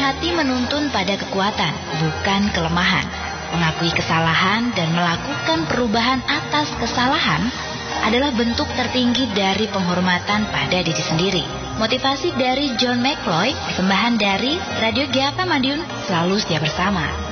hati menuntun pada kekuatan, bukan kelemahan. Mengakui kesalahan dan melakukan perubahan atas kesalahan adalah bentuk tertinggi dari penghormatan pada diri sendiri. Motivasi dari John McCloy, persembahan dari Radio GAPA Madiun, selalu setia bersama.